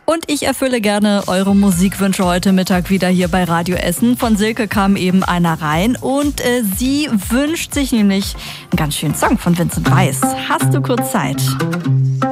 Und ich erfülle gerne eure Musikwünsche heute Mittag wieder hier bei Radio Essen. Von Silke kam eben einer rein und sie wünscht sich nämlich einen ganz schönen Song von Vincent Weiss. Hast du kurz Zeit?